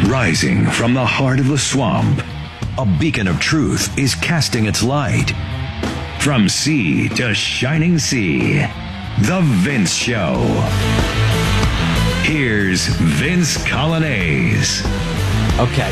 Rising from the heart of the swamp, a beacon of truth is casting its light. From sea to shining sea, The Vince Show. Here's Vince Coglianese. Okay,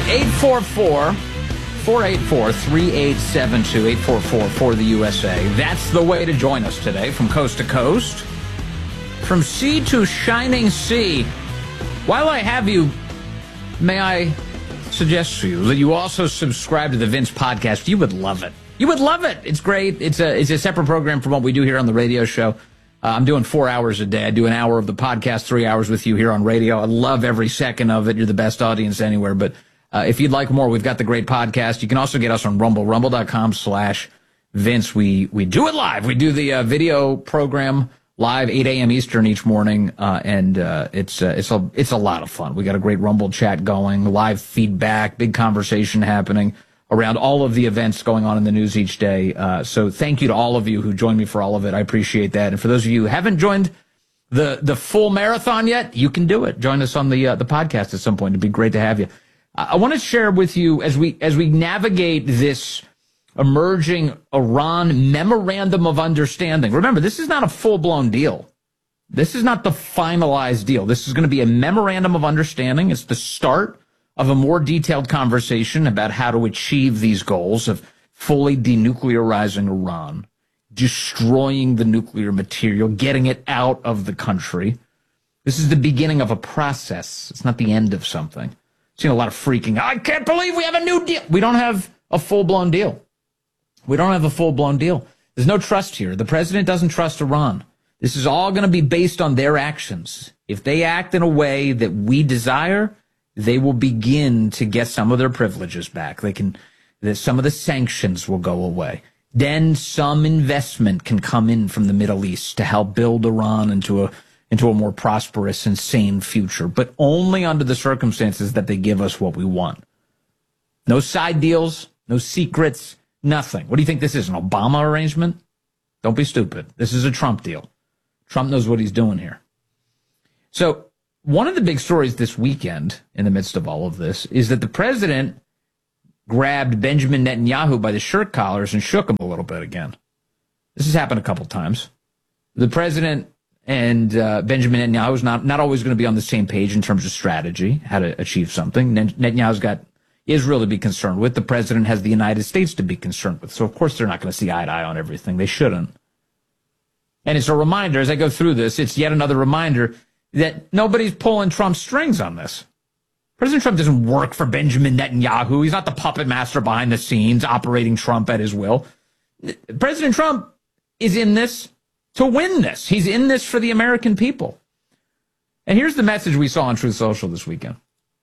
844-484-3872, 844 for the USA. That's the way to join us today from coast to coast. From sea to shining sea. While I have you, may I suggest to you that you also subscribe to the Vince podcast? You would love it. You would love it. It's great. It's a separate program from what we do here on the radio show. I'm doing 4 hours a day. I do an hour of the podcast, 3 hours with you here on radio. I love every second of it. You're the best audience anywhere. But if you'd like more, we've got the great podcast. You can also get us on Rumble, rumble.com/Vince. We do it live. We do the video program live, 8 a.m. Eastern each morning, and it's a lot of fun. We got a great Rumble chat going, live feedback, big conversation happening around all of the events going on in the news each day. So thank you to all of you who joined me for all of it. I appreciate that. And for those of you who haven't joined the full marathon yet, you can do it. Join us on the podcast at some point. It'd be great to have you. I want to share with you as we navigate this emerging Iran memorandum of understanding. Remember, this is not a full-blown deal. This is not the finalized deal. This is going to be a memorandum of understanding. It's the start of a more detailed conversation about how to achieve these goals of fully denuclearizing Iran, destroying the nuclear material, getting it out of the country. This is the beginning of a process. It's not the end of something. I've seen a lot of freaking, I can't believe we have a new deal. We don't have a full-blown deal. We don't have a full-blown deal. There's no trust here. The president doesn't trust Iran. This is all going to be based on their actions. If they act in a way that we desire, they will begin to get some of their privileges back. Some of the sanctions will go away. Then some investment can come in from the Middle East to help build Iran into a more prosperous and sane future, but only under the circumstances that they give us what we want. No side deals, no secrets, nothing. What do you think this is, an Obama arrangement? Don't be stupid. This is a Trump deal. Trump knows what he's doing here. So one of the big stories this weekend in the midst of all of this is that the president grabbed Benjamin Netanyahu by the shirt collars and shook him a little bit again. This has happened a couple times. The president and Benjamin Netanyahu is not always going to be on the same page in terms of strategy, how to achieve something. Netanyahu's got Israel to be concerned with. The president has the United States to be concerned with. So, of course, they're not going to see eye to eye on everything. They shouldn't. And it's a reminder, as I go through this, it's yet another reminder that nobody's pulling Trump's strings on this. President Trump doesn't work for Benjamin Netanyahu. He's not the puppet master behind the scenes operating Trump at his will. President Trump is in this to win this. He's in this for the American people. And here's the message we saw on Truth Social this weekend.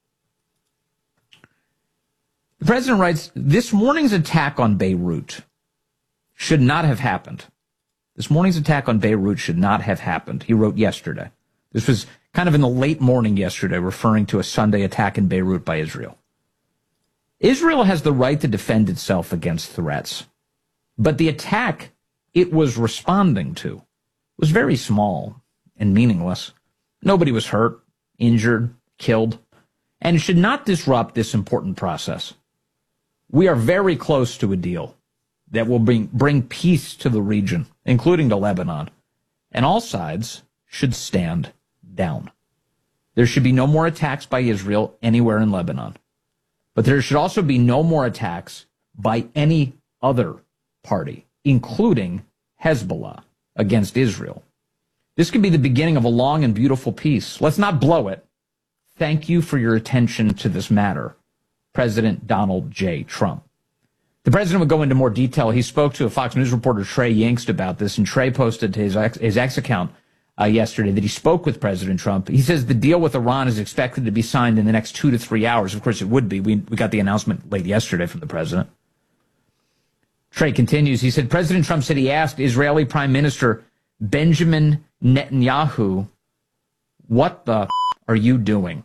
The president writes, this morning's attack on Beirut should not have happened. This morning's attack on Beirut should not have happened. He wrote yesterday. This was kind of in the late morning yesterday, referring to a Sunday attack in Beirut by Israel. Israel has the right to defend itself against threats, but the attack it was responding to was very small and meaningless. Nobody was hurt, injured, killed, and should not disrupt this important process. We are very close to a deal that will bring peace to the region, including to Lebanon, and all sides should stand down. There should be no more attacks by Israel anywhere in Lebanon, but there should also be no more attacks by any other party, including Hezbollah, against Israel. This could be the beginning of a long and beautiful peace. Let's not blow it. Thank you for your attention to this matter, President Donald J. Trump. The president would go into more detail. He spoke to a Fox News reporter, Trey Yingst, about this, and Trey posted to his X account yesterday that he spoke with President Trump. He says the deal with Iran is expected to be signed in the next 2 to 3 hours. Of course, it would be. We got the announcement late yesterday from the president. Trey continues. He said President Trump said he asked Israeli Prime Minister Benjamin Netanyahu, what the are you doing?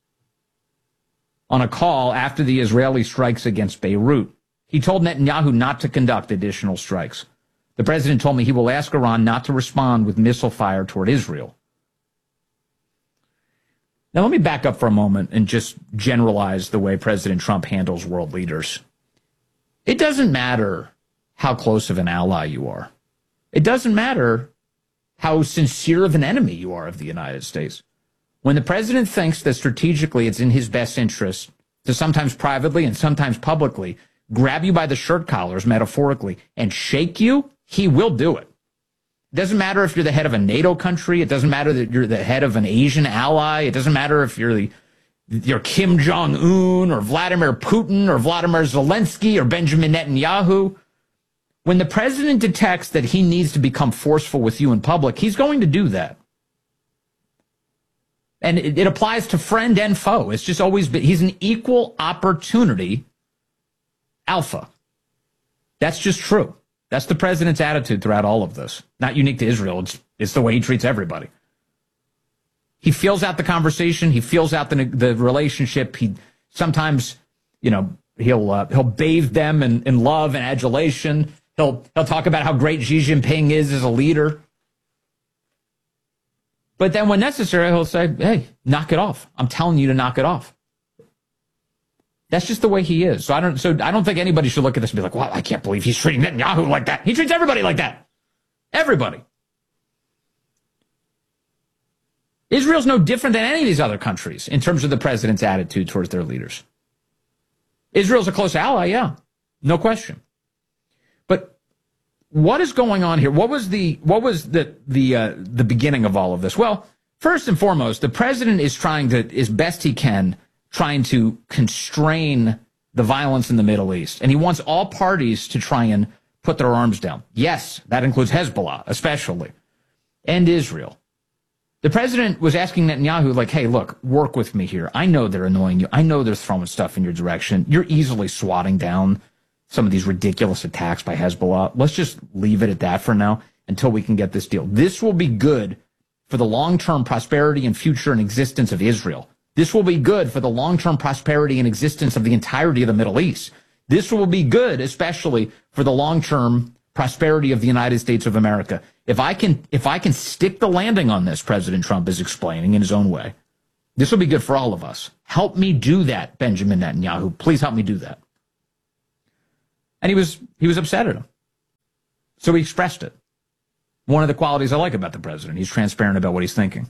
On a call after the Israeli strikes against Beirut. He told Netanyahu not to conduct additional strikes. The president told me he will ask Iran not to respond with missile fire toward Israel. Now, let me back up for a moment and just generalize the way President Trump handles world leaders. It doesn't matter how close of an ally you are. It doesn't matter how sincere of an enemy you are of the United States. When the president thinks that strategically it's in his best interest to sometimes privately and sometimes publicly grab you by the shirt collars, metaphorically, and shake you, he will do it. It doesn't matter if you're the head of a NATO country. It doesn't matter that you're the head of an Asian ally. It doesn't matter if you're Kim Jong-un or Vladimir Putin or Vladimir Zelensky or Benjamin Netanyahu. When the president detects that he needs to become forceful with you in public, he's going to do that. And it applies to friend and foe. It's just always been, he's an equal opportunity alpha. That's just true. That's the president's attitude throughout all of this. Not unique to Israel. It's the way he treats everybody. He feels out the conversation. He feels out the relationship. He sometimes, he'll bathe them in love and adulation. He'll talk about how great Xi Jinping is as a leader. But then when necessary, he'll say, hey, knock it off. I'm telling you to knock it off. That's just the way he is. So I don't think anybody should look at this and be like, well, I can't believe he's treating Netanyahu like that. He treats everybody like that. Everybody. Israel's no different than any of these other countries in terms of the president's attitude towards their leaders. Israel's a close ally, yeah. No question. But what is going on here? What was the beginning of all of this? Well, first and foremost, the president is trying to, as best he can, trying to constrain the violence in the Middle East. And he wants all parties to try and put their arms down. Yes, that includes Hezbollah, especially, and Israel. The president was asking Netanyahu, like, hey, look, work with me here. I know they're annoying you. I know they're throwing stuff in your direction. You're easily swatting down some of these ridiculous attacks by Hezbollah. Let's just leave it at that for now until we can get this deal. This will be good for the long-term prosperity and future and existence of Israel. This will be good for the long-term prosperity and existence of the entirety of the Middle East. This will be good, especially for the long-term prosperity of the United States of America. If I can stick the landing on this, President Trump is explaining in his own way, this will be good for all of us. Help me do that, Benjamin Netanyahu. Please help me do that. And he was upset at him. So he expressed it. One of the qualities I like about the president, he's transparent about what he's thinking.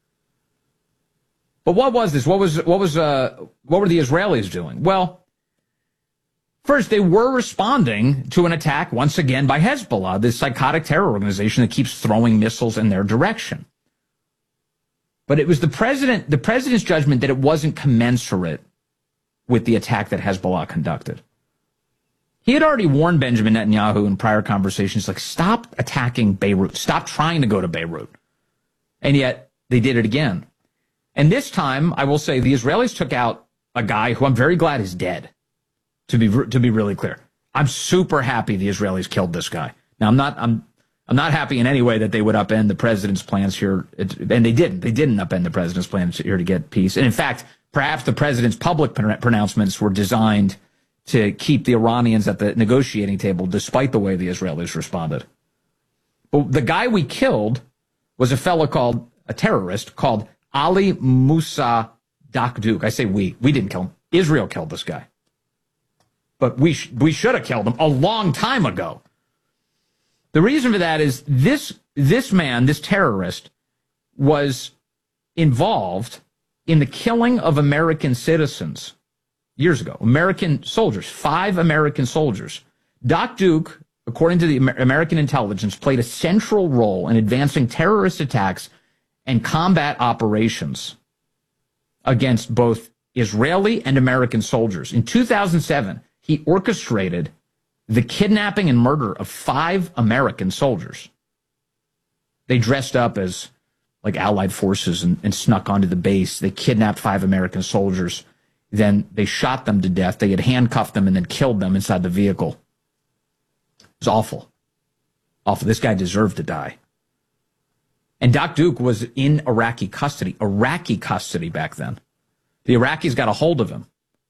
But what was this? What were the Israelis doing? Well, first, they were responding to an attack once again by Hezbollah, this psychotic terror organization that keeps throwing missiles in their direction. But it was the president's judgment that it wasn't commensurate with the attack that Hezbollah conducted. He had already warned Benjamin Netanyahu in prior conversations, like, stop attacking Beirut. Stop trying to go to Beirut. And yet they did it again. And this time, I will say, the Israelis took out a guy who I'm very glad is dead. To be really clear, I'm super happy the Israelis killed this guy. Now, I'm not happy in any way that they would upend the president's plans here, and they didn't. They didn't upend the president's plans here to get peace. And in fact, perhaps the president's public pronouncements were designed to keep the Iranians at the negotiating table, despite the way the Israelis responded. But the guy we killed was a terrorist called Ali Musa Dakduk. I say we didn't kill him. Israel killed this guy. But we should have killed him a long time ago. The reason for that is this man, this terrorist, was involved in the killing of American citizens years ago. American soldiers, 5 American soldiers. Dakduk, according to the American intelligence, played a central role in advancing terrorist attacks and combat operations against both Israeli and American soldiers. In 2007, he orchestrated the kidnapping and murder of 5 American soldiers. They dressed up as like Allied forces and snuck onto the base. They kidnapped 5 American soldiers. Then they shot them to death. They had handcuffed them and then killed them inside the vehicle. It was awful. Awful. This guy deserved to die. And Dakduk was in Iraqi custody back then. The Iraqis got a hold of him.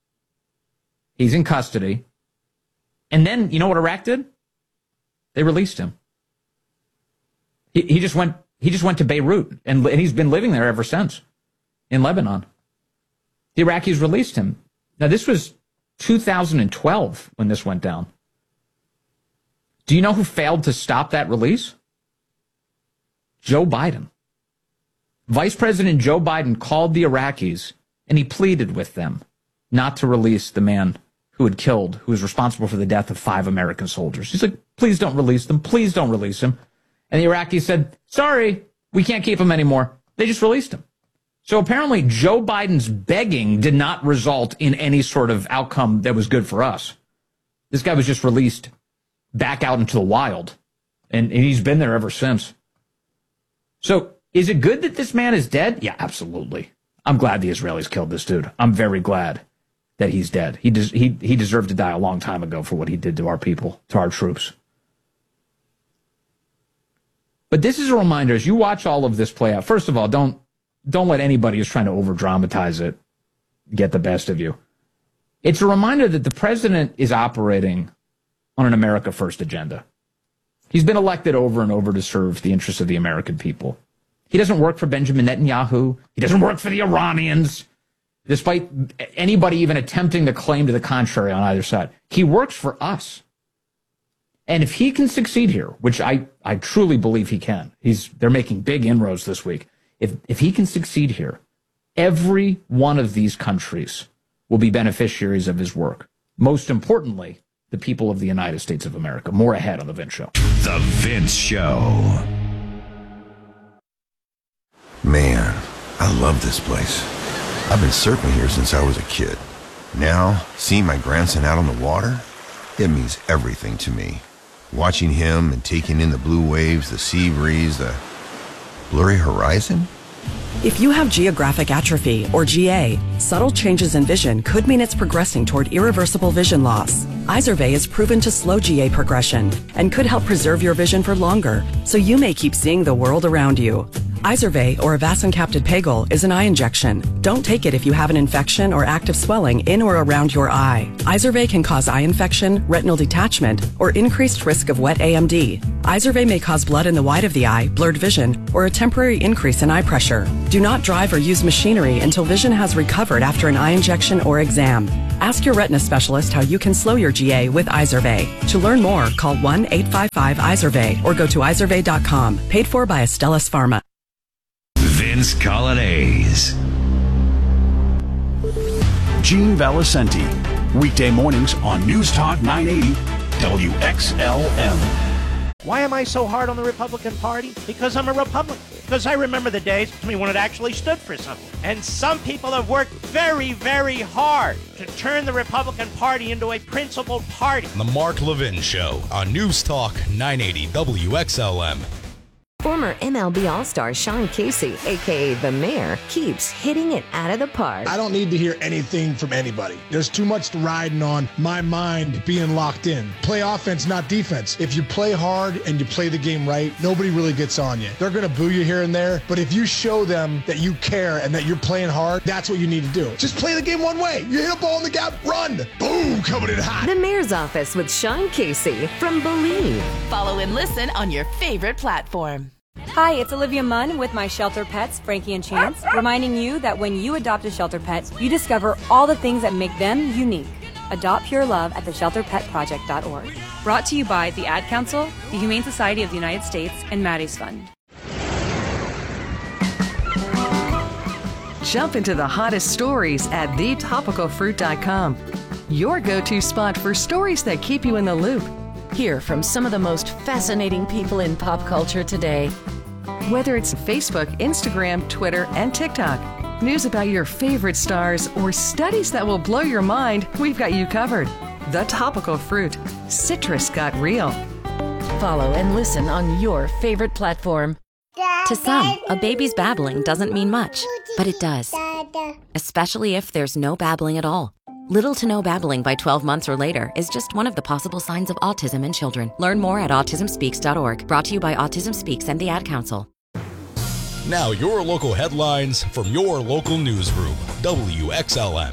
He's in custody. And then, you know what Iraq did? They released him. He just went to Beirut, and he's been living there ever since. in Lebanon. The Iraqis released him. Now, this was 2012 when this went down. Do you know who failed to stop that release? Joe Biden. Vice President Joe Biden called the Iraqis and he pleaded with them not to release the man who was responsible for the death of 5 American soldiers. He's like, please don't release them. Please don't release him. And the Iraqis said, sorry, we can't keep him anymore. They just released him. So apparently Joe Biden's begging did not result in any sort of outcome that was good for us. This guy was just released back out into the wild. And he's been there ever since. So is it good that this man is dead? Yeah, absolutely. I'm glad the Israelis killed this dude. I'm very glad that he's dead. He deserved to die a long time ago for what he did to our people, to our troops. But this is a reminder, as you watch all of this play out, first of all, don't let anybody who's trying to over-dramatize it get the best of you. It's a reminder that the president is operating on an America First agenda. He's been elected over and over to serve the interests of the American people. He doesn't work for Benjamin Netanyahu. He doesn't work for the Iranians, despite anybody even attempting to claim to the contrary on either side. He works for us. And if he can succeed here, which I truly believe he can, they're making big inroads this week. If he can succeed here, every one of these countries will be beneficiaries of his work. Most importantly, the people of the United States of America. More ahead on The Vince Show. The Vince Show. Man, I love this place. I've been surfing here since I was a kid. Now, seeing my grandson out on the water, it means everything to me. Watching him and taking in the blue waves, the sea breeze, the blurry horizon. If you have geographic atrophy, or GA, subtle changes in vision could mean it's progressing toward irreversible vision loss. Izervay is proven to slow GA progression and could help preserve your vision for longer, so you may keep seeing the world around you. Izervay, or avacincaptad pegol, is an eye injection. Don't take it if you have an infection or active swelling in or around your eye. Izervay can cause eye infection, retinal detachment, or increased risk of wet AMD. Izervay may cause blood in the white of the eye, blurred vision, or a temporary increase in eye pressure. Do not drive or use machinery until vision has recovered after an eye injection or exam. Ask your retina specialist how you can slow your GA with Izervay. To learn more, call 1-855-IZERVAY or go to izervay.com. Paid for by Astellas Pharma. Vince Colonnese. Gene Valicenti. Weekday mornings on News Talk 980 WXLM. Why am I so hard on the Republican Party? Because I'm a Republican. Because I remember the days when it actually stood for something. And some people have worked very, very hard to turn the Republican Party into a principled party. The Mark Levin Show on News Talk 980 WXLM. Former MLB All-Star Sean Casey, a.k.a. The Mayor, keeps hitting it out of the park. I don't need to hear anything from anybody. There's too much riding on my mind being locked in. Play offense, not defense. If you play hard and you play the game right, nobody really gets on you. They're going to boo you here and there, but if you show them that you care and that you're playing hard, that's what you need to do. Just play the game one way. You hit a ball in the gap, run. Boom, coming in hot. The Mayor's Office with Sean Casey from Believe. Follow and listen on your favorite platform. Hi, it's Olivia Munn with My Shelter Pets, Frankie and Chance, reminding you that when you adopt a shelter pet, you discover all the things that make them unique. Adopt pure love at theshelterpetproject.org. Brought to you by the Ad Council, the Humane Society of the United States, and Maddie's Fund. Jump into the hottest stories at thetopicalfruit.com. Your go-to spot for stories that keep you in the loop. Hear from some of the most fascinating people in pop culture today. Whether it's Facebook, Instagram, Twitter, and TikTok, news about your favorite stars, or studies that will blow your mind, we've got you covered. The Topical Fruit. Citrus got real. Follow and listen on your favorite platform. To some, a baby's babbling doesn't mean much, but it does. Especially if there's no babbling at all. Little to no babbling by 12 months or later is just one of the possible signs of autism in children. Learn more at autismspeaks.org. Brought to you by Autism Speaks and the Ad Council. Now your local headlines from your local newsroom. WXLM.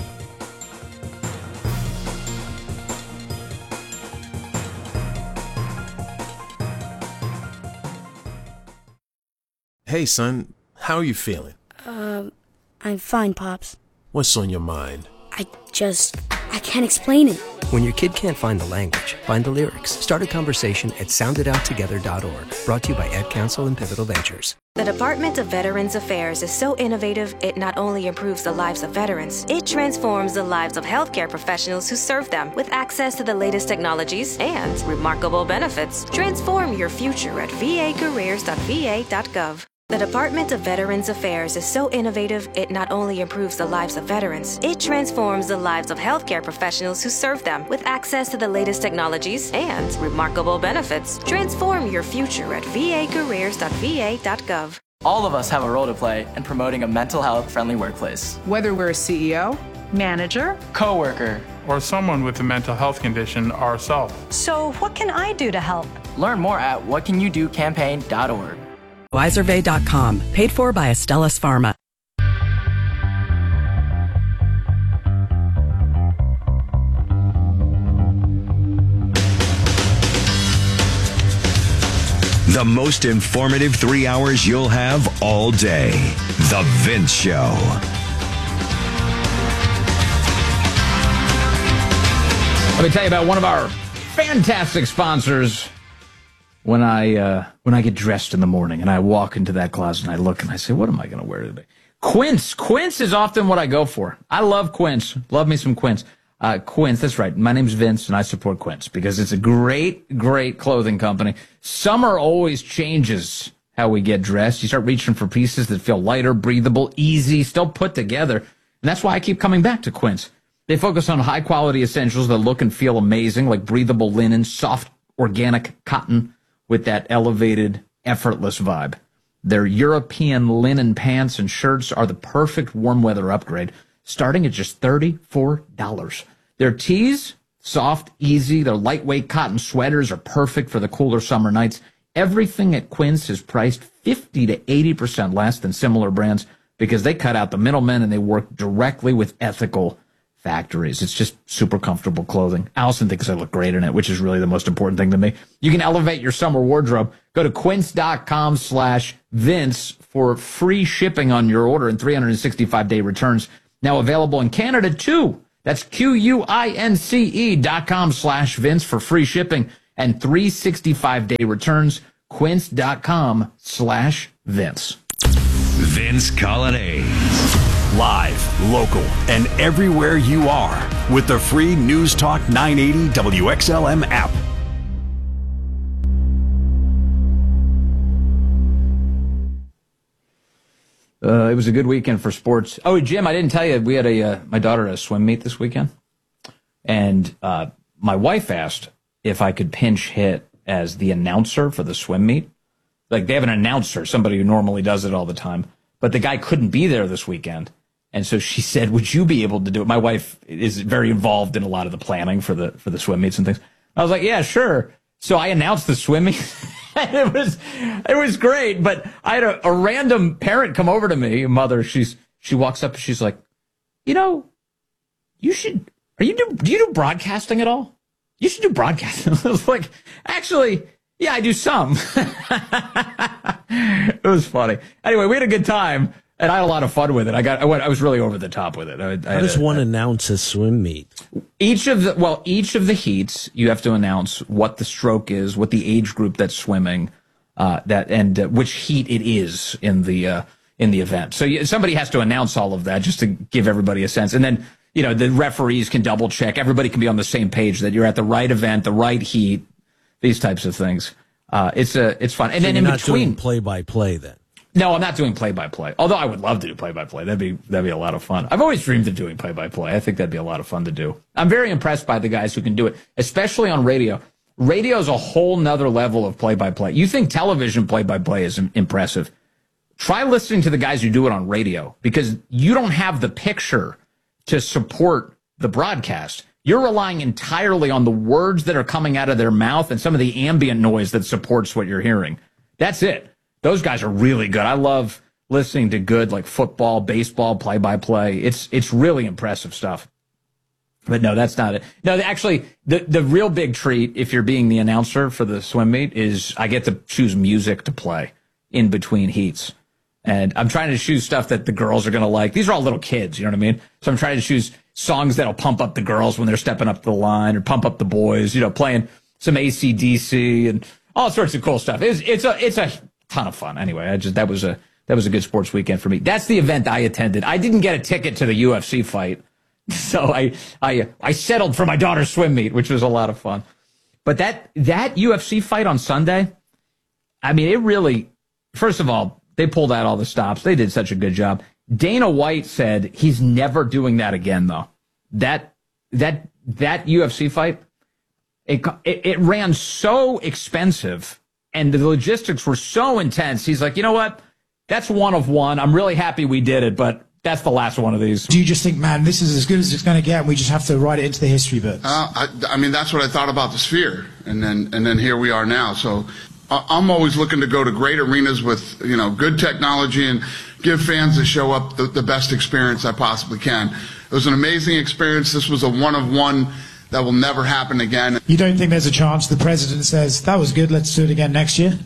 Hey, son. How are you feeling? I'm fine, Pops. What's on your mind? I can't explain it. When your kid can't find the language, find the lyrics. Start a conversation at sounditouttogether.org. Brought to you by Ad Council and Pivotal Ventures. The Department of Veterans Affairs is so innovative, it not only improves the lives of veterans, it transforms the lives of healthcare professionals who serve them with access to the latest technologies and remarkable benefits. Transform your future at vacareers.va.gov. The Department of Veterans Affairs is so innovative, it not only improves the lives of veterans, it transforms the lives of healthcare professionals who serve them with access to the latest technologies and remarkable benefits. Transform your future at vacareers.va.gov. All of us have a role to play in promoting a mental health friendly workplace. Whether we're a CEO, manager, coworker, or someone with a mental health condition ourselves. So what can I do to help? Learn more at whatcanyoudocampaign.org. Izervay.com, paid for by Astellas Pharma. The most informative 3 hours you'll have all day. The Vince Show. Let me tell you about one of our fantastic sponsors. When I get dressed in the morning and I walk into that closet and I look and I say, what am I going to wear today? Quince. Quince is often what I go for. I love Quince. Love me some Quince. Quince, that's right. My name's Vince and I support Quince because it's a great, great clothing company. Summer always changes how we get dressed. You start reaching for pieces that feel lighter, breathable, easy, still put together. And that's why I keep coming back to Quince. They focus on high quality essentials that look and feel amazing, like breathable linen, soft organic cotton, with that elevated, effortless vibe. Their European linen pants and shirts are the perfect warm weather upgrade, starting at just $34. Their tees, soft, easy. Their lightweight cotton sweaters are perfect for the cooler summer nights. Everything at Quince is priced 50 to 80% less than similar brands because they cut out the middlemen and they work directly with ethical factories. It's just super comfortable clothing. Allison thinks I look great in it, which is really the most important thing to me. You can elevate your summer wardrobe. Go to quince.com/Vince for free shipping on your order and 365-day returns. Now available in Canada too. That's QUINCE.com/Vince for free shipping and 365-day returns. Quince.com/Vince. Vince Colonnese. Live, local, and everywhere you are with the free News Talk 980 WXLM app. It was a good weekend for sports. Oh, Jim, I didn't tell you, we had my daughter at a swim meet this weekend. And my wife asked if I could pinch hit as the announcer for the swim meet. Like, they have an announcer, somebody who normally does it all the time. But the guy couldn't be there this weekend. And so she said, would you be able to do it? My wife is very involved in a lot of the planning for the swim meets and things. I was like, yeah, sure. So I announced the swim meet. It was great. But I had a random parent come over to me, a mother. She walks up and she's like, you know, do you do broadcasting at all? You should do broadcasting. I was like, actually, yeah, I do some. It was funny. Anyway, we had a good time. And I had a lot of fun with it. I was really over the top with it. How does one announce a swim meet? Each of the heats, you have to announce what the stroke is, what the age group that's swimming, which heat it is in the event. So somebody has to announce all of that just to give everybody a sense. And then, the referees can double check. Everybody can be on the same page that you're at the right event, the right heat, these types of things. It's fun. And so then you're in not between, doing play-by-play then. No, I'm not doing play-by-play. Although I would love to do play-by-play. That'd be a lot of fun. I've always dreamed of doing play-by-play. I think that'd be a lot of fun to do. I'm very impressed by the guys who can do it, especially on radio. Radio is a whole nother level of play-by-play. You think television play-by-play is impressive. Try listening to the guys who do it on radio, because you don't have the picture to support the broadcast. You're relying entirely on the words that are coming out of their mouth and some of the ambient noise that supports what you're hearing. That's it. Those guys are really good. I love listening to good, like, football, baseball, play-by-play. It's really impressive stuff. But no, that's not it. No, actually, the real big treat, if you're being the announcer for the swim meet, is I get to choose music to play in between heats. And I'm trying to choose stuff that the girls are going to like. These are all little kids, you know what I mean? So I'm trying to choose songs that'll pump up the girls when they're stepping up the line, or pump up the boys, playing some AC/DC and all sorts of cool stuff. It's a ton of fun. Anyway, that was a good sports weekend for me. That's the event I attended. I didn't get a ticket to the UFC fight, so I settled for my daughter's swim meet, which was a lot of fun. But that UFC fight on Sunday, I mean, it really, first of all, they pulled out all the stops. They did such a good job. Dana White said he's never doing that again, though. That UFC fight, it ran so expensive and the logistics were so intense. He's like, you know what? That's one of one. I'm really happy we did it, but that's the last one of these. Do you just think, man, this is as good as it's going to get, and we just have to write it into the history books? I mean, that's what I thought about the Sphere, and then here we are now. So I'm always looking to go to great arenas with good technology and give fans that show up the best experience I possibly can. It was an amazing experience. This was a one-of-one that will never happen again. You don't think there's a chance the president says, that was good, let's do it again next year?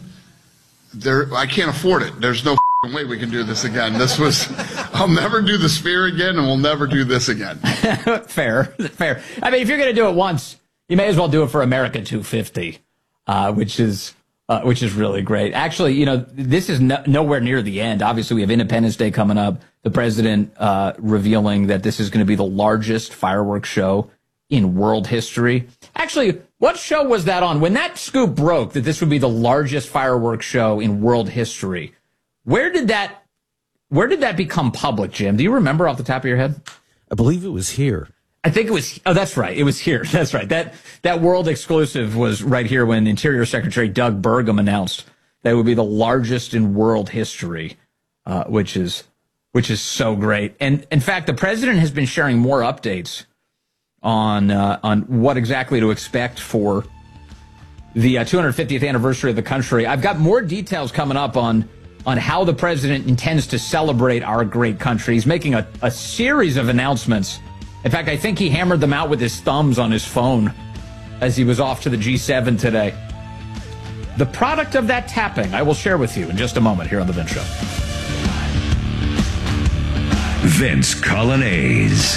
I can't afford it. There's no way we can do this again. I'll never do the Sphere again, and we'll never do this again. Fair. I mean, if you're going to do it once, you may as well do it for America 250, which is really great. Actually, this is nowhere near the end. Obviously, we have Independence Day coming up. The president revealing that this is going to be the largest fireworks show in world history. Actually, what show was that on? When that scoop broke that this would be the largest fireworks show in world history, where did that become public, Jim? Do you remember off the top of your head? I believe it was here. I think it was. Oh, that's right. It was here. That's right. That world exclusive was right here when Interior Secretary Doug Burgum announced that it would be the largest in world history, which is so great. And in fact, the president has been sharing more updates on what exactly to expect for the 250th anniversary of the country. I've got more details coming up on how the president intends to celebrate our great country. He's making a series of announcements. In fact, I think he hammered them out with his thumbs on his phone as he was off to the G7 today. The product of that tapping, I will share with you in just a moment here on The Vince Show. Vince Colonnese.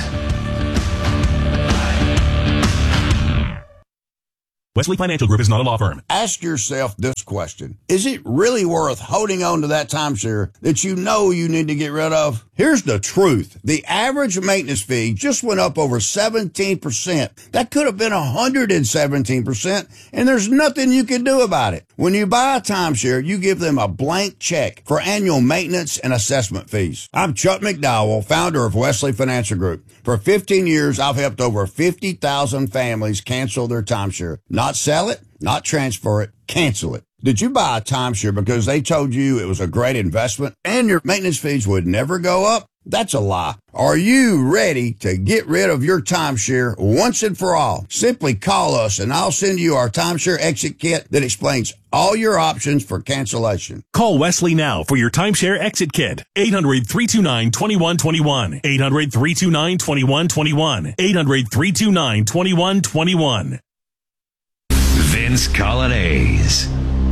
Wesley Financial Group is not a law firm. Ask yourself this question. Is it really worth holding on to that timeshare that you know you need to get rid of? Here's the truth. The average maintenance fee just went up over 17%. That could have been 117%, and there's nothing you can do about it. When you buy a timeshare, you give them a blank check for annual maintenance and assessment fees. I'm Chuck McDowell, founder of Wesley Financial Group. For 15 years, I've helped over 50,000 families cancel their timeshare. Not sell it, not transfer it, cancel it. Did you buy a timeshare because they told you it was a great investment and your maintenance fees would never go up? That's a lie. Are you ready to get rid of your timeshare once and for all? Simply call us and I'll send you our timeshare exit kit that explains all your options for cancellation. Call Wesley now for your timeshare exit kit. 800-329-2121. 800-329-2121. 800-329-2121. Vince Colonnese.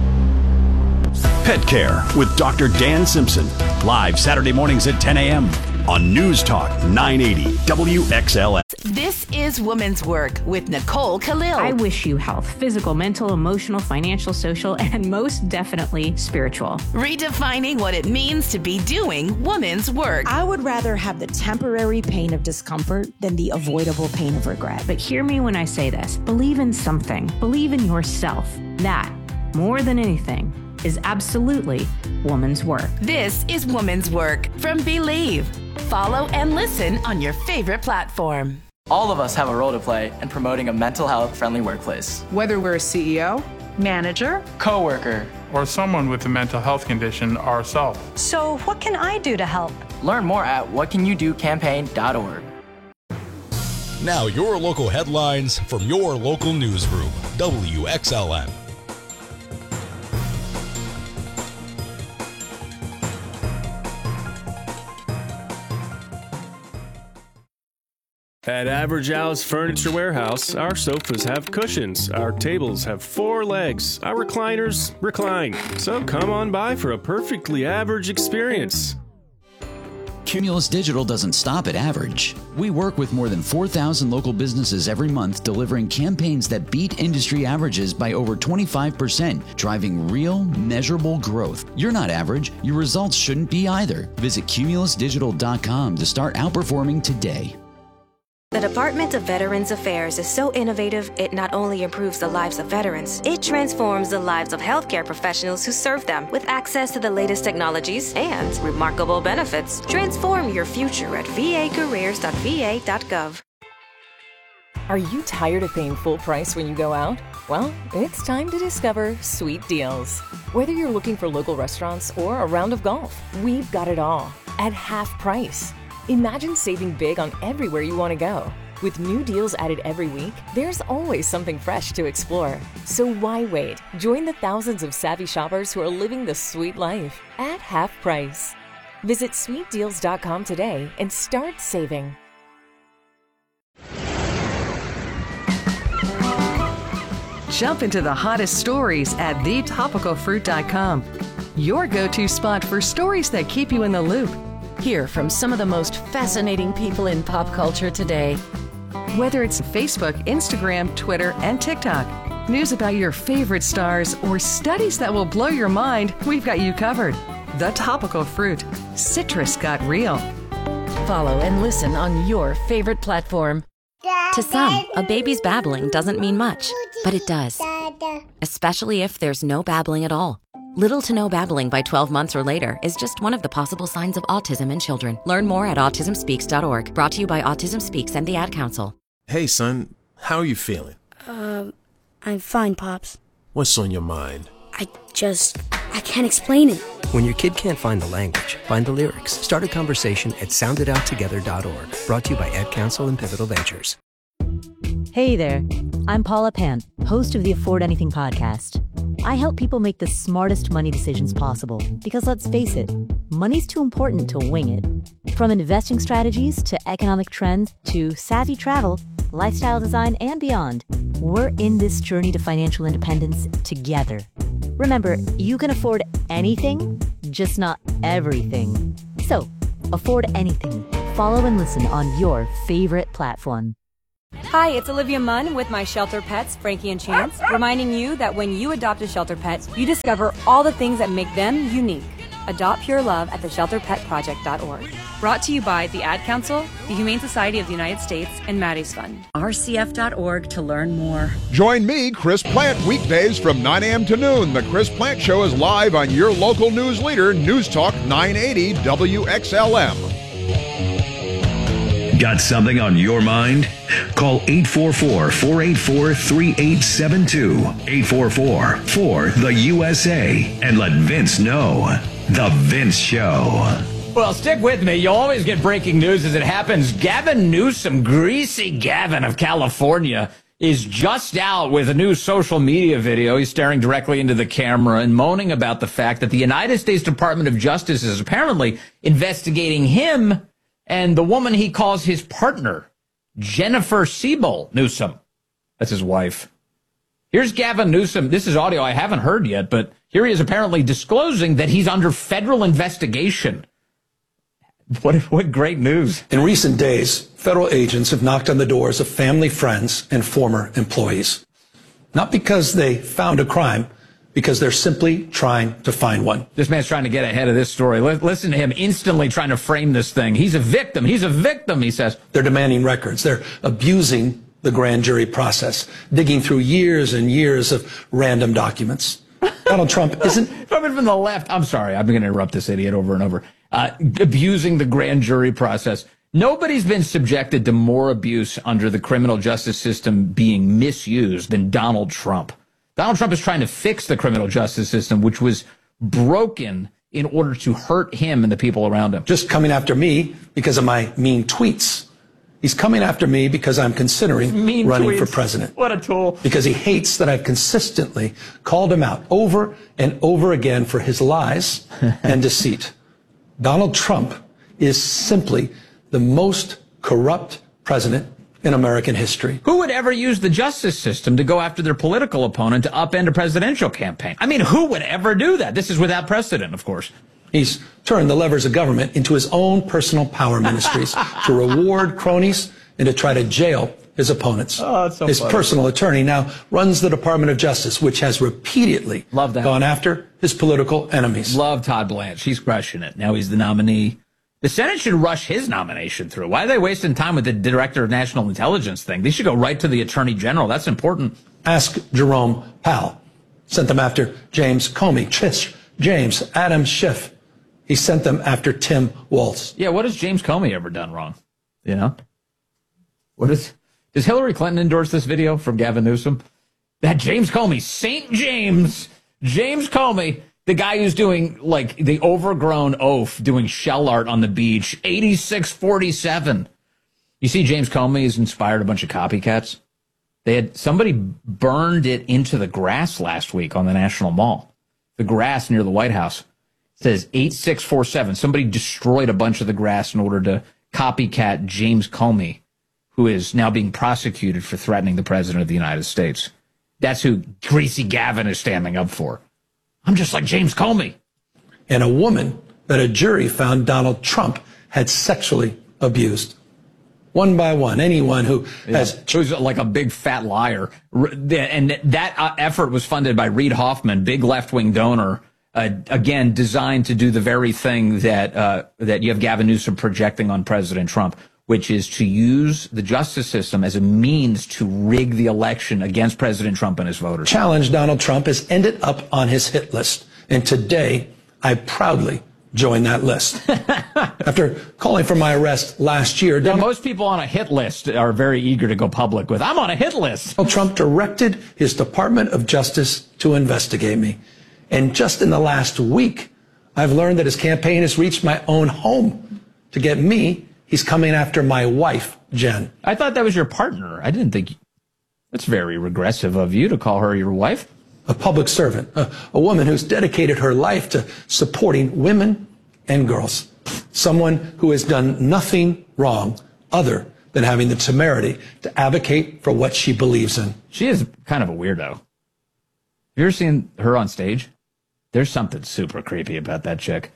Pet Care with Dr. Dan Simpson. Live Saturday mornings at 10 a.m. on News Talk 980 WXLF. This is Women's Work with Nicole Khalil. I wish you health, physical, mental, emotional, financial, social, and most definitely spiritual. Redefining what it means to be doing women's work. I would rather have the temporary pain of discomfort than the avoidable pain of regret. But hear me when I say this. Believe in something. Believe in yourself. That, more than anything, is absolutely woman's work. This is Woman's Work from Believe. Follow and listen on your favorite platform. All of us have a role to play in promoting a mental health friendly workplace. Whether we're a CEO, manager, coworker, or someone with a mental health condition ourselves. So what can I do to help? Learn more at whatcanyoudocampaign.org. Now your local headlines from your local newsroom, WXLN. At Average Al's Furniture Warehouse, our sofas have cushions, our tables have 4 legs, our recliners recline. So come on by for a perfectly average experience. Cumulus Digital doesn't stop at average. We work with more than 4,000 local businesses every month, delivering campaigns that beat industry averages by over 25%, driving real, measurable growth. You're not average. Your results shouldn't be either. Visit cumulusdigital.com to start outperforming today. The Department of Veterans Affairs is so innovative, it not only improves the lives of veterans, it transforms the lives of healthcare professionals who serve them with access to the latest technologies and remarkable benefits. Transform your future at vacareers.va.gov. Are you tired of paying full price when you go out? Well, it's time to discover Sweet Deals. Whether you're looking for local restaurants or a round of golf, we've got it all at half price. Imagine saving big on everywhere you want to go. With new deals added every week, there's always something fresh to explore. So why wait? Join the thousands of savvy shoppers who are living the sweet life at half price. Visit sweetdeals.com today and start saving. Jump into the hottest stories at thetopicalfruit.com. Your go-to spot for stories that keep you in the loop. Hear from some of the most fascinating people in pop culture today. Whether it's Facebook, Instagram, Twitter, and TikTok, news about your favorite stars, or studies that will blow your mind, we've got you covered. The Topical Fruit. Citrus got real. Follow and listen on your favorite platform. To some, a baby's babbling doesn't mean much, but it does. Especially if there's no babbling at all. Little to no babbling by 12 months or later is just one of the possible signs of autism in children. Learn more at autismspeaks.org. Brought to you by Autism Speaks and the Ad Council. Hey, son, how are you feeling? I'm fine, Pops. What's on your mind? I can't explain it. When your kid can't find the language, find the lyrics. Start a conversation at soundedouttogether.org. Brought to you by Ad Council and Pivotal Ventures. Hey there, I'm Paula Pant, host of the Afford Anything podcast. I help people make the smartest money decisions possible because, let's face it, money's too important to wing it. From investing strategies to economic trends to savvy travel, lifestyle design, and beyond, we're in this journey to financial independence together. Remember, you can afford anything, just not everything. So, afford anything. Follow and listen on your favorite platform. Hi, it's Olivia Munn with my shelter pets, Frankie and Chance, reminding you that when you adopt a shelter pet, you discover all the things that make them unique. Adopt pure love at theshelterpetproject.org. Brought to you by the Ad Council, the Humane Society of the United States, and Maddie's Fund. rcf.org to learn more. Join me, Chris Plant, weekdays from 9 a.m. to noon. The Chris Plant Show is live on your local news leader, News Talk 980 WXLM. Got something on your mind? Call 844-484-3872. 844-4-THE-USA. And let Vince know. The Vince Show. Well, stick with me. You'll always get breaking news as it happens. Gavin Newsom, Greasy Gavin of California, is just out with a new social media video. He's staring directly into the camera and moaning about the fact that the United States Department of Justice is apparently investigating him and the woman he calls his partner, Jennifer Siebel Newsom. That's his wife. Here's Gavin Newsom. This is audio I haven't heard yet, but here he is apparently disclosing that he's under federal investigation. What great news. In recent days, federal agents have knocked on the doors of family, friends, and former employees. Not because they found a crime, because they're simply trying to find one. This man's trying to get ahead of this story. Listen to him instantly trying to frame this thing. He's a victim. He's a victim, he says. They're demanding records. They're abusing the grand jury process, digging through years and years of random documents. Donald Trump isn't... Coming from the left. I'm sorry. I'm going to interrupt this idiot over and over. Abusing the grand jury process. Nobody's been subjected to more abuse under the criminal justice system being misused than Donald Trump. Donald Trump is trying to fix the criminal justice system, which was broken in order to hurt him and the people around him. Just coming after me because of my mean tweets. He's coming after me because I'm considering running for president. What a tool. Because he hates that I've consistently called him out over and over again for his lies and deceit. Donald Trump is simply the most corrupt president in American history. Who would ever use the justice system to go after their political opponent to upend a presidential campaign? I mean, who would ever do that? This is without precedent, of course. He's turned the levers of government into his own personal power ministries to reward cronies and to try to jail his opponents. Oh, that's so his funny. personal attorney now runs the Department of Justice, which has repeatedly gone after his political enemies. Love Todd Blanche. He's crushing it. Now he's the nominee. The Senate should rush his nomination through. Why are they wasting time with the Director of National Intelligence thing? They should go right to the Attorney General. That's important. Ask Jerome Powell. Sent them after James Comey, Tish James, Adam Schiff. He sent them after Tim Walz. Yeah, what has James Comey ever done wrong? You know? Does Hillary Clinton endorse this video from Gavin Newsom? That James Comey, St. James Comey, the guy who's doing, like, the overgrown oaf, doing shell art on the beach, 8647. You see, James Comey has inspired a bunch of copycats. Somebody burned it into the grass last week on the National Mall. The grass near the White House. It says 8647. Somebody destroyed a bunch of the grass in order to copycat James Comey, who is now being prosecuted for threatening the President of the United States. That's who Greasy Gavin is standing up for. I'm just like James Comey. And a woman that a jury found Donald Trump had sexually abused. One by one, anyone who who's like a big fat liar. And that effort was funded by Reid Hoffman, big left-wing donor, again, designed to do the very thing that you have Gavin Newsom projecting on President Trump, which is to use the justice system as a means to rig the election against President Trump and his voters. Challenge Donald Trump has ended up on his hit list. And today, I proudly joined that list. After calling for my arrest last year, most people on a hit list are very eager to go public with, I'm on a hit list. Donald Trump directed his Department of Justice to investigate me. And just in the last week, I've learned that his campaign has reached my own home. To get me, he's coming after my wife, Jen. I thought that was your partner. I didn't think... That's very regressive of you to call her your wife. A public servant, a woman who's dedicated her life to supporting women and girls. Someone who has done nothing wrong other than having the temerity to advocate for what she believes in. She is kind of a weirdo. Have you ever seen her on stage? There's something super creepy about that chick.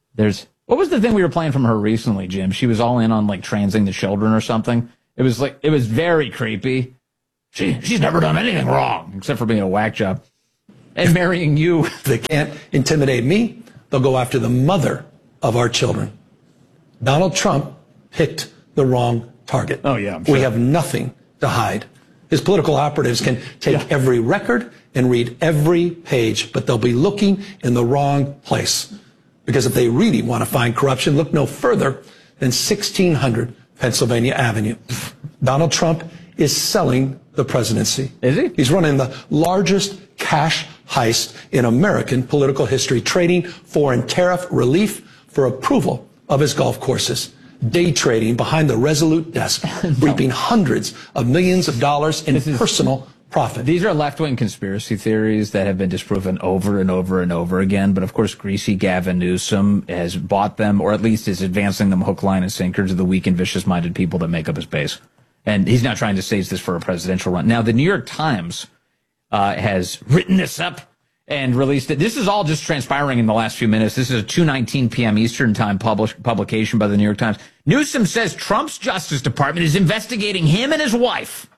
What was the thing we were playing from her recently, Jim? She was all in on, like, transing the children or something. It was very creepy. She's never done anything wrong, except for being a whack job. And marrying you. They can't intimidate me. They'll go after the mother of our children. Donald Trump picked the wrong target. Oh, yeah, I'm sure. We have nothing to hide. His political operatives can take every record and read every page, but they'll be looking in the wrong place. Because if they really want to find corruption, look no further than 1600 Pennsylvania Avenue. Donald Trump is selling the presidency. Is he? He's running the largest cash heist in American political history, trading foreign tariff relief for approval of his golf courses, day trading behind the Resolute desk, reaping hundreds of millions of dollars in personal profit. These are left-wing conspiracy theories that have been disproven over and over and over again. But, of course, Greasy Gavin Newsom has bought them, or at least is advancing them hook, line, and sinker to the weak and vicious-minded people that make up his base. And he's not trying to stage this for a presidential run. Now, the New York Times has written this up and released it. This is all just transpiring in the last few minutes. This is a 2:19 p.m. Eastern Time publication by the New York Times. Newsom says Trump's Justice Department is investigating him and his wife.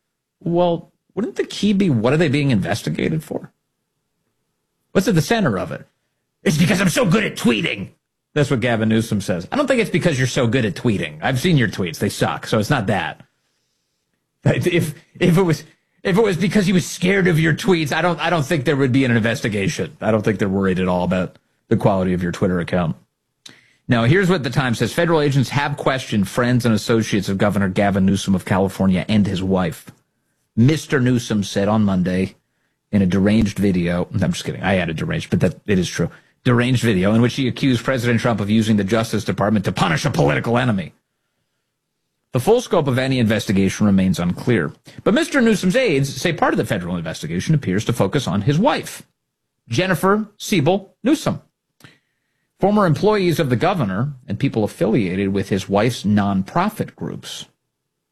Well, wouldn't the key be, what are they being investigated for? What's at the center of it? It's because I'm so good at tweeting. That's what Gavin Newsom says. I don't think it's because you're so good at tweeting. I've seen your tweets. They suck. So it's not that. If it was because he was scared of your tweets, I don't think there would be an investigation. I don't think they're worried at all about the quality of your Twitter account. Now, here's what the Times says. Federal agents have questioned friends and associates of Governor Gavin Newsom of California and his wife. Mr. Newsom said on Monday in a deranged video, I'm just kidding, I added deranged, but that it is true, deranged video in which he accused President Trump of using the Justice Department to punish a political enemy. The full scope of any investigation remains unclear. But Mr. Newsom's aides say part of the federal investigation appears to focus on his wife, Jennifer Siebel Newsom. Former employees of the governor and people affiliated with his wife's nonprofit groups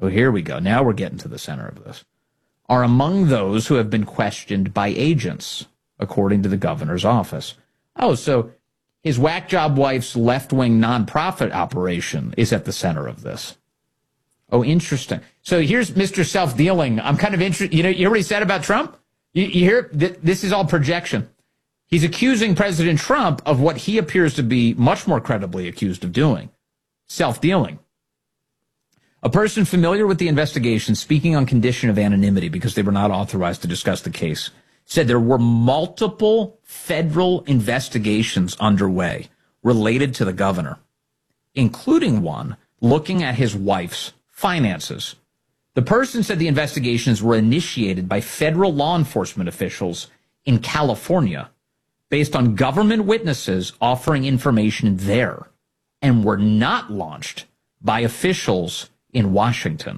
So here we go. Now we're getting to the center of this. Are among those who have been questioned by agents, according to the governor's office. Oh, so his whack job wife's left-wing nonprofit operation is at the center of this. Oh, interesting. So here's Mr. Self-Dealing. I'm kind of interested. You hear what he said about Trump? You hear? This is all projection. He's accusing President Trump of what he appears to be much more credibly accused of doing. Self-dealing. A person familiar with the investigation, speaking on condition of anonymity because they were not authorized to discuss the case, said there were multiple federal investigations underway related to the governor, including one looking at his wife's finances. The person said the investigations were initiated by federal law enforcement officials in California based on government witnesses offering information there and were not launched by officials in Washington.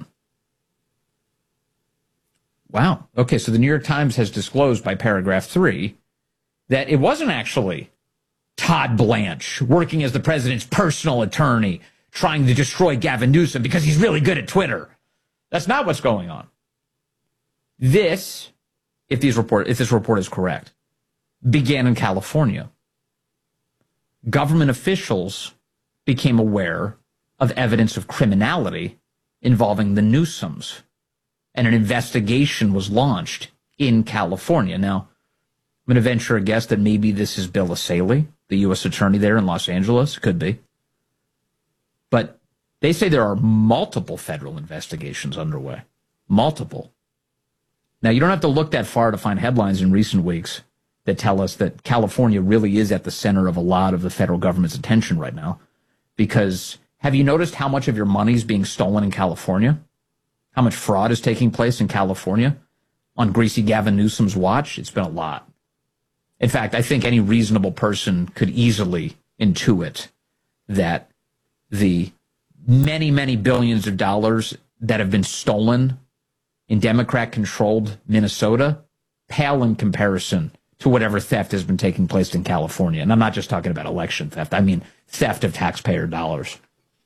Wow. Okay, so the New York Times has disclosed by paragraph 3 that it wasn't actually Todd Blanche working as the president's personal attorney trying to destroy Gavin Newsom because he's really good at Twitter. That's not what's going on. This, if this report is correct, began in California. Government officials became aware of evidence of criminality involving the Newsoms, and an investigation was launched in California. Now, I'm going to venture a guess that maybe this is Bill Asaley, the U.S. attorney there in Los Angeles. Could be. But they say there are multiple federal investigations underway. Multiple. Now, you don't have to look that far to find headlines in recent weeks that tell us that California really is at the center of a lot of the federal government's attention right now. Because have you noticed how much of your money is being stolen in California? How much fraud is taking place in California on greasy Gavin Newsom's watch? It's been a lot. In fact, I think any reasonable person could easily intuit that the many, many billions of dollars that have been stolen in Democrat-controlled Minnesota pale in comparison to whatever theft has been taking place in California. And I'm not just talking about election theft. I mean theft of taxpayer dollars.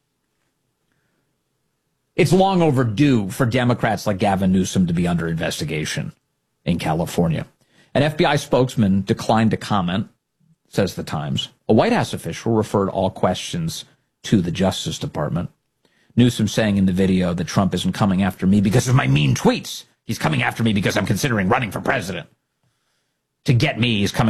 It's long overdue for Democrats like Gavin Newsom to be under investigation in California. An FBI spokesman declined to comment, says the Times. A White House official referred all questions to the Justice Department. Newsom saying in the video that Trump isn't coming after me because of my mean tweets. He's coming after me because I'm considering running for president. To get me, he's coming